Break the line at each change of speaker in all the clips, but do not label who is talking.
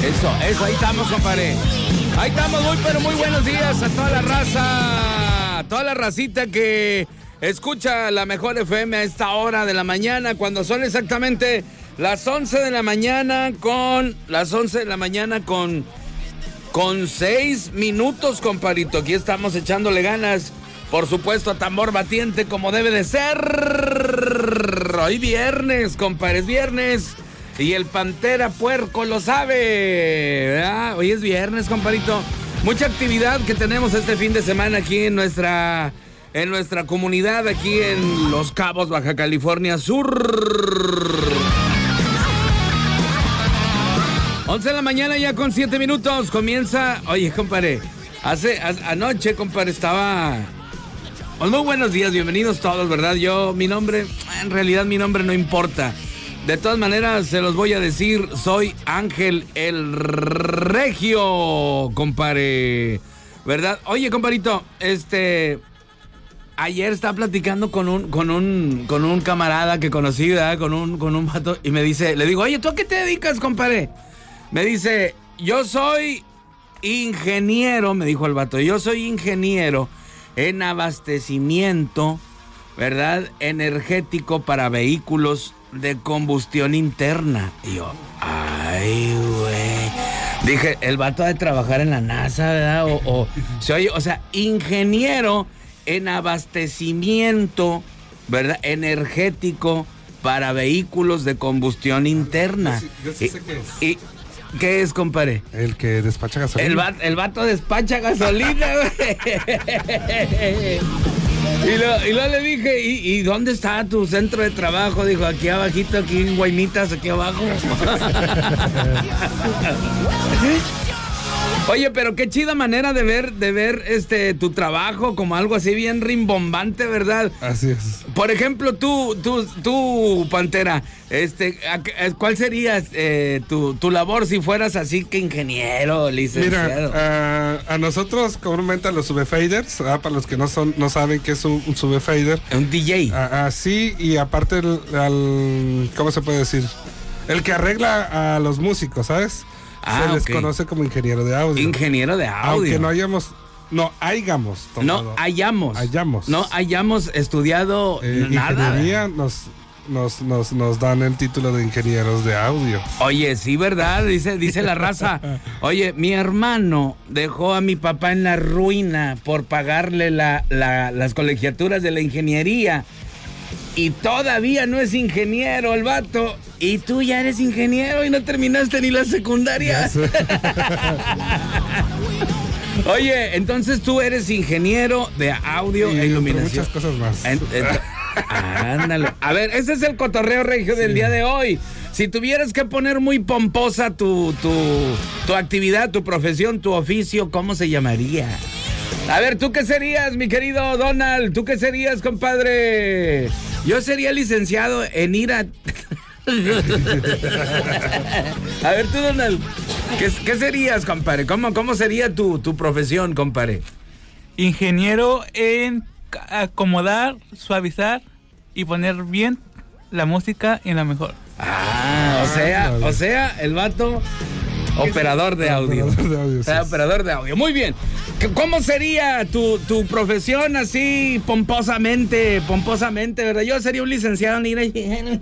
Eso, ahí estamos, compadre. Ahí estamos, muy buenos días a toda la raza, a toda la racita que escucha la mejor FM a esta hora de la mañana, cuando son exactamente las 11 de la mañana con 6 minutos, compadrito. Aquí estamos echándole ganas, por supuesto, a tambor batiente como debe de ser. Hoy viernes, compadre, es viernes. Y el Pantera Puerco lo sabe, ¿verdad? Hoy es viernes, compadrito. Mucha actividad que tenemos este fin de semana aquí en nuestra comunidad, aquí en Los Cabos, Baja California Sur. 11 de la mañana ya con 7 minutos. Comienza. Oye, compadre, anoche, compadre, estaba... Pues muy buenos días, bienvenidos todos, ¿verdad? En realidad mi nombre no importa. De todas maneras, se los voy a decir, soy Ángel el Regio, compadre, ¿verdad? Oye, compadrito, ayer estaba platicando con un camarada que conocí, ¿verdad? Con un vato, y le digo, oye, ¿tú a qué te dedicas, compadre? Me dice, yo soy ingeniero, me dijo el vato, yo soy ingeniero en abastecimiento, ¿verdad? Energético para vehículos de combustión interna. Y yo, ay, güey. Dije, el vato ha de trabajar en la NASA, ¿verdad? O sea, ingeniero en abastecimiento, ¿verdad? Energético para vehículos de combustión interna.
Yo sí sé qué es.
¿Y qué es, compadre?
El que despacha gasolina.
El vato despacha gasolina, güey. Y luego le dije, ¿y dónde está tu centro de trabajo? Dijo, aquí abajito, aquí en Guaymitas, aquí abajo. Oye, pero qué chida manera de ver tu trabajo como algo así bien rimbombante, ¿verdad?
Así es.
Por ejemplo, tú, Pantera, ¿cuál sería tu labor si fueras así que ingeniero, licenciado?
Mira, a nosotros comúnmente a los subfaders, para los que no saben qué es un subfader.
Un DJ.
Sí, y aparte ¿cómo se puede decir? El que arregla a los músicos, ¿sabes? Se les conoce como ingeniero de audio.
Ingeniero de audio.
Aunque no hayamos
estudiado nada.
Ingeniería nos dan el título de ingenieros de audio.
Oye, sí, ¿verdad? Dice la raza. Oye, mi hermano dejó a mi papá en la ruina por pagarle las colegiaturas de la ingeniería. Y todavía no es ingeniero el vato. Y tú ya eres ingeniero y no terminaste ni la secundaria. Oye, entonces tú eres ingeniero de audio e iluminación.
Muchas cosas más.
Ándale. A ver, ese es el cotorreo regio del día de hoy. Si tuvieras que poner muy pomposa tu actividad, tu profesión, tu oficio, ¿cómo se llamaría? A ver, ¿tú qué serías, mi querido Donald? ¿Tú qué serías, compadre? Yo sería licenciado en ir a... A ver, tú, Donald, ¿qué serías, compadre? ¿Cómo sería tu profesión, compadre?
Ingeniero en acomodar, suavizar y poner bien la música en la mejor.
O sea, el vato... Operador de audio. Operador de audio. Muy bien. ¿Cómo sería tu profesión así pomposamente, verdad? Yo sería un licenciado en ir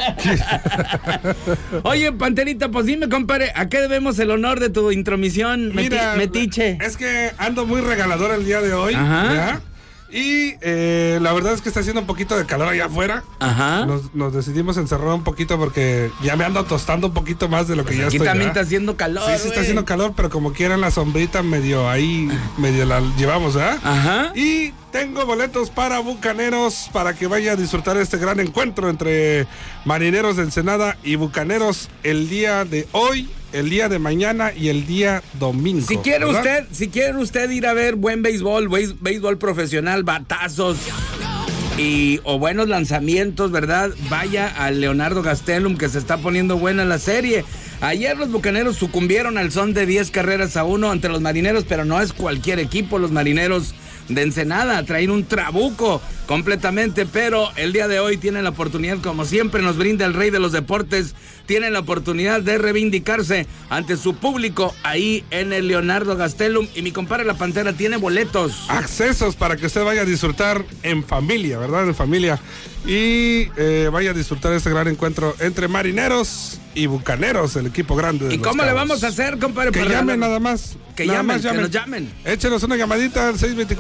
Oye, Panterita, pues dime, compadre, ¿a qué debemos el honor de tu intromisión, metiche?
Es que ando muy regalador el día de hoy.
Ajá.
¿Ya? Y la verdad es que está haciendo un poquito de calor allá afuera.
Ajá.
Nos decidimos encerrar un poquito porque ya me ando tostando un poquito más de lo que ya estoy.
Aquí también
está
haciendo calor.
Sí, está haciendo calor, pero como quieran la sombrita medio la llevamos, ¿verdad?
Ajá.
Y tengo boletos para Bucaneros para que vaya a disfrutar este gran encuentro entre Marineros de Ensenada y Bucaneros el día de hoy, el día de mañana y el día domingo.
Si quiere usted ir a ver buen béisbol profesional, batazos o buenos lanzamientos, ¿verdad? Vaya al Leonardo Gastelum, que se está poniendo buena la serie. Ayer los Bucaneros sucumbieron al son de 10-1 ante los Marineros, pero no es cualquier equipo. Los Marineros de Ensenada traen un trabuco completamente, pero el día de hoy tienen la oportunidad, como siempre nos brinda el rey de los deportes, tienen la oportunidad de reivindicarse ante su público ahí en el Leonardo Gastelum. Y mi compadre La Pantera tiene boletos.
Accesos para que usted vaya a disfrutar en familia, ¿verdad? En familia. Y vaya a disfrutar este gran encuentro entre Marineros y Bucaneros, el equipo grande de
¿Y
Los
cómo le
Cabos.
vamos a hacer, compadre?
Que
para
llamen
regalar?
nada más.
Que
Nada
llamen,
más
que nos llamen.
Échenos una llamadita al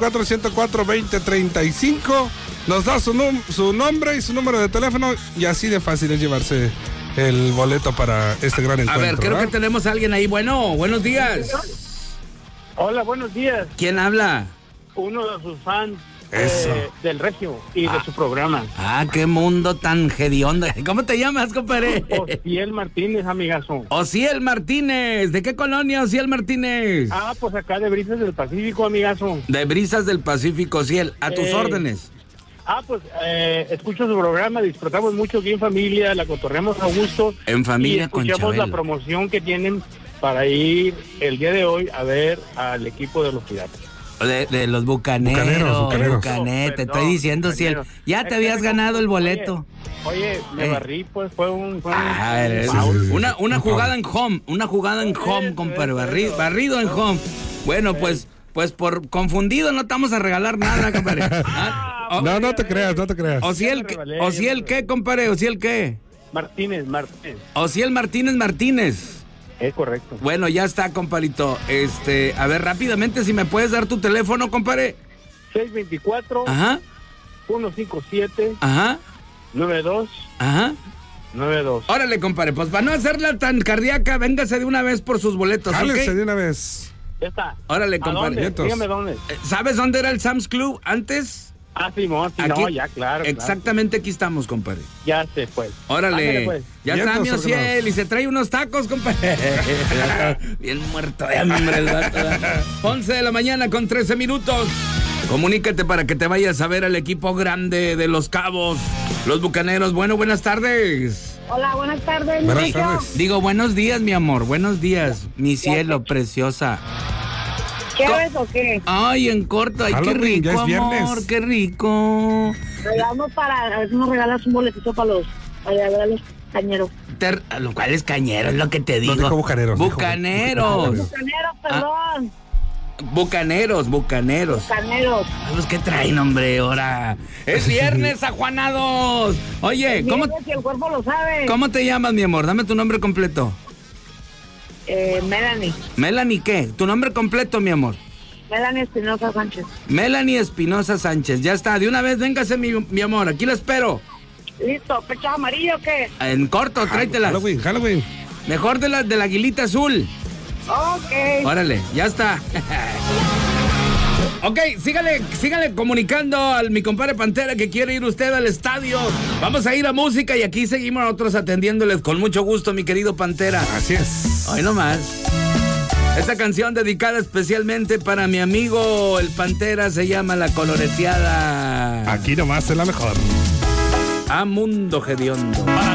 624-104-2035. Nos da su nombre y su número de teléfono y así de fácil es llevarse el boleto para este gran encuentro.
A ver, creo
¿verdad?
que tenemos a alguien ahí. Bueno, buenos días.
Hola, buenos días.
¿Quién habla?
Uno de sus fans
Eso.
del Regio y de su programa.
Ah, qué mundo tan hediondo. ¿Cómo te llamas, compadre?
Osiel Martínez, amigazo.
Osiel Martínez. ¿De qué colonia, Osiel Martínez?
Pues acá de Brisas del Pacífico, amigazo.
De Brisas del Pacífico, Osiel. A tus
Eh,
órdenes.
Escucho su programa, disfrutamos mucho aquí en familia, la cotorreamos a gusto.
En familia
y
con
escuchamos la
Chabelo.
promoción que tienen para ir el día de hoy a ver al equipo de los Piratas.
De los bucaneros.
Bucaneros.
Bucanet, te
Perdón,
estoy diciendo, Osiel.
Bucaneros.
Ya te habías ganado el boleto.
Oye, me barrí, pues fue un
Eres-
foul.
una jugada en home, compadre, barrido en home. Bueno, pues por confundido no te vamos a regalar nada, compadre.
No te creas.
Osiel, ¿qué, compadre? Osiel, ¿qué?
Martínez.
Osiel Martínez.
Es correcto.
Bueno, ya está, compadrito. A ver, rápidamente, si me puedes dar tu teléfono, compadre.
624
Ajá,
157
ajá,
92
ajá.
92.
Órale, compadre, pues para no hacerla tan cardíaca, véngase de una vez por sus boletos,
Jálese
¿ok?
de una vez.
Ya está.
Órale,
¿A
compadre.
dónde?
Nietos.
Dígame dónde.
¿Sabes dónde era el Sam's Club antes?
Simón, sí,
Aquí.
no, ya, claro.
Exactamente aquí estamos, compadre.
Ya se fue.
Órale.
Ándale, pues.
Ya
Vientos,
está, mi Osiel,
órganos.
y se trae unos tacos, compadre. Bien muerto de hambre el vato. ¿verdad? 11 de la mañana con 13 minutos. Comunícate para que te vayas a ver al equipo grande de Los Cabos, los Bucaneros. Bueno, buenas tardes.
Hola, buenas tardes.
Buenas
Nico.
tardes.
Digo, buenos días, mi amor. Buenos días, mi cielo, preciosa.
¿Quieres o qué?
Ay, en corto. Ay, qué
Halloween, ya
rico,
es viernes.
amor. Qué rico.
Regalamos para, a ver si nos regalas un boletito para ver a los cañeros.
Lo cual es cañero, es lo que te digo.
dijo bucaneros, dijo
Bucaneros.
Bucaneros, perdón.
Bucaneros.
Caneros.
Los que traen, hombre, ahora. Es viernes, ajuanados. Oye,
Si el cuerpo lo sabe.
¿cómo te llamas, mi amor? Dame tu nombre completo.
Melanie.
¿Melanie qué? Tu nombre completo, mi amor.
Melanie Espinosa Sánchez.
Melanie Espinosa Sánchez. Ya está, de una vez, véngase, mi amor. Aquí la espero.
¿Listo? ¿Pecha amarillo o qué?
En corto, tráetelas.
Halloween.
Mejor de la aguilita azul.
Ok.
Órale, ya está. Ok, sígale comunicando al mi compadre Pantera que quiere ir usted al estadio. Vamos a ir a música y aquí seguimos nosotros atendiéndoles con mucho gusto, mi querido Pantera.
Así es.
Hoy nomás. Esta canción dedicada especialmente para mi amigo el Pantera se llama La Coloreteada.
Aquí nomás es la mejor.
A Mundo Hediondo.
Para